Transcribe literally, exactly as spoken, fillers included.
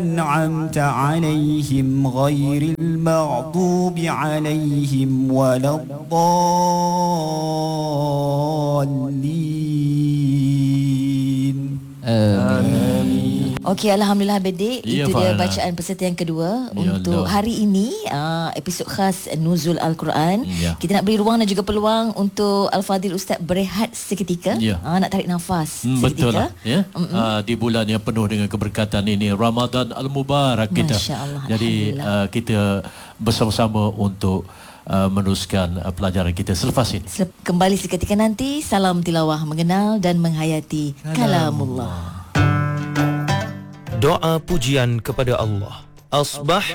أنعمت عليهم غير المغضوب عليهم ولا الضالين. Amin. Okey, Alhamdulillah Bedik. Ya, Itu dia Farhanah. bacaan peserta yang kedua Ya untuk Allah. hari ini, uh, episod khas Nuzul Al-Quran. Ya. Kita nak beri ruang dan juga peluang untuk Al-Fadhil Ustaz berehat seketika. Ya. Uh, nak tarik nafas Hmm, betul seketika. lah ya. Uh, di bulan yang penuh dengan keberkatan ini, Ramadan Al-Mubarak kita. Masya Allah, Jadi uh, kita bersama-sama untuk uh, meneruskan uh, pelajaran kita selepas ini. Sel- Kembali seketika nanti. Salam tilawah mengenal dan menghayati kalamullah. Doa pujian kepada Allah. Asbah